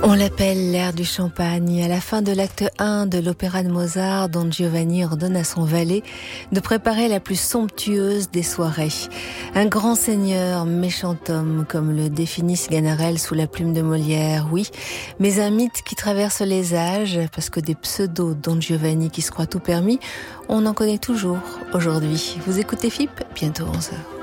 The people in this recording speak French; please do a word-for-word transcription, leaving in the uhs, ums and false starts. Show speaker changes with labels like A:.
A: On l'appelle l'air du champagne. À la fin de l'acte un de l'opéra de Mozart, Don Giovanni ordonne à son valet de préparer la plus somptueuse des soirées. Un grand seigneur, méchant homme, comme le définit Sganarelle sous la plume de Molière, oui, mais un mythe qui traverse les âges, parce que des pseudos Don Giovanni qui se croient tout permis, on en connaît toujours aujourd'hui. Vous écoutez F I P, bientôt onze heures.